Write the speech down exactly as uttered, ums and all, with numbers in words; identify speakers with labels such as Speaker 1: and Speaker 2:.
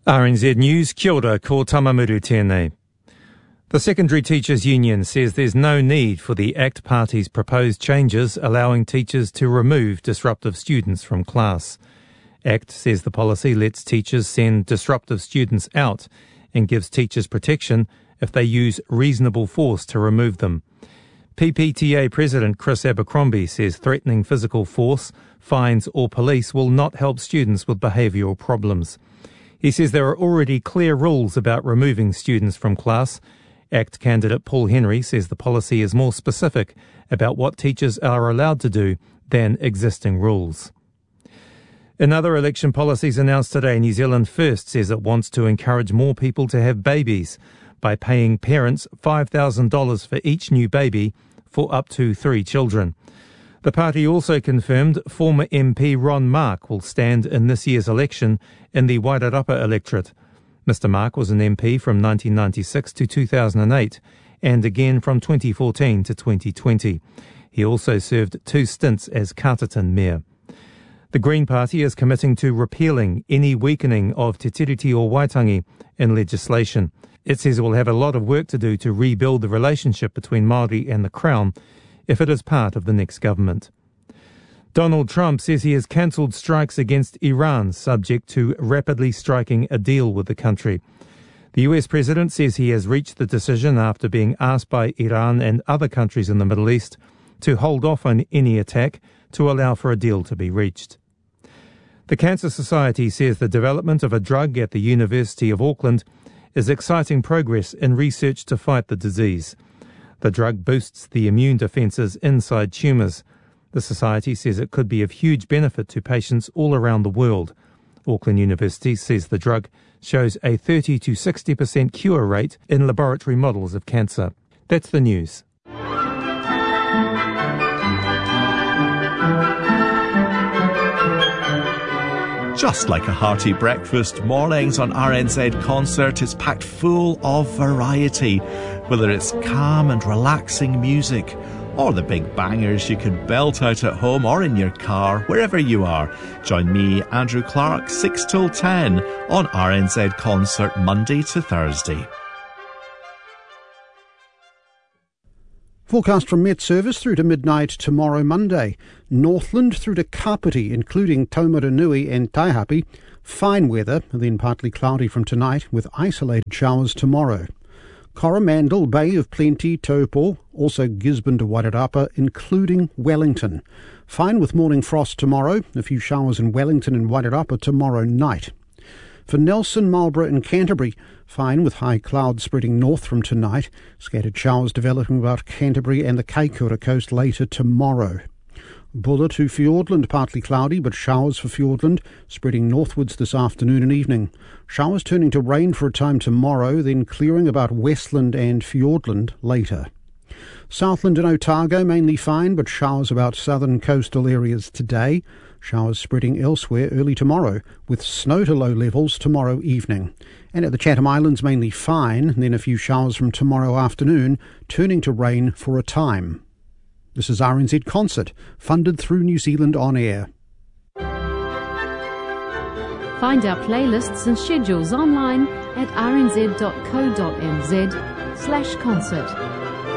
Speaker 1: R N Z News, kia ora, ko Tamamuru tēnei. The Secondary Teachers Union says there's no need for the ACT Party's proposed changes allowing teachers to remove disruptive students from class. ACT says the policy lets teachers send disruptive students out and gives teachers protection if they use reasonable force to remove them. P P T A President Chris Abercrombie says threatening physical force, fines or police will not help students with behavioural problems. He says there are already clear rules about removing students from class. ACT candidate Paul Henry says the policy is more specific about what teachers are allowed to do than existing rules. In other election policies announced today, New Zealand First says it wants to encourage more people to have babies by paying parents five thousand dollars for each new baby for up to three children. The party also confirmed former M P Ron Mark will stand in this year's election in the Wairarapa electorate. Mister Mark was an M P from nineteen ninety-six to two thousand eight and again from twenty fourteen to twenty twenty. He also served two stints as Carterton Mayor. The Green Party is committing to repealing any weakening of Te Tiriti o Waitangi in legislation. It says it will have a lot of work to do to rebuild the relationship between Māori and the Crown if it is part of the next government. Donald Trump says he has cancelled strikes against Iran, subject to rapidly striking a deal with the country. The U S president says he has reached the decision after being asked by Iran and other countries in the Middle East to hold off on any attack to allow for a deal to be reached. The Cancer Society says the development of a drug at the University of Auckland is exciting progress in research to fight the disease. The drug boosts the immune defences inside tumours. The Society says it could be of huge benefit to patients all around the world. Auckland University says the drug shows a thirty to sixty percent cure rate in laboratory models of cancer. That's the news.
Speaker 2: Just like a hearty breakfast, mornings on R N Z Concert is packed full of variety. Whether it's calm and relaxing music, or the big bangers you can belt out at home or in your car, wherever you are. Join me, Andrew Clark, six till ten on R N Z Concert, Monday to Thursday.
Speaker 3: Forecast from Met Service through to midnight tomorrow Monday. Northland through to Kapiti, including Taumarunui and Taihape. Fine weather, then partly cloudy from tonight with isolated showers tomorrow. Coromandel, Bay of Plenty, Taupo, also Gisborne to Wairarapa, including Wellington. Fine with morning frost tomorrow, a few showers in Wellington and Wairarapa tomorrow night. For Nelson, Marlborough and Canterbury, fine with high clouds spreading north from tonight. Scattered showers developing about Canterbury and the Kaikoura coast later tomorrow. Bulla to Fiordland, partly cloudy, but showers for Fiordland, spreading northwards this afternoon and evening. Showers turning to rain for a time tomorrow, then clearing about Westland and Fiordland later. Southland and Otago, mainly fine, but showers about southern coastal areas today. Showers spreading elsewhere early tomorrow, with snow to low levels tomorrow evening. And at the Chatham Islands, mainly fine, then a few showers from tomorrow afternoon, turning to rain for a time. This is R N Z Concert, funded through New Zealand On Air.
Speaker 4: Find our playlists and schedules online at r n z dot co dot n z slash concert.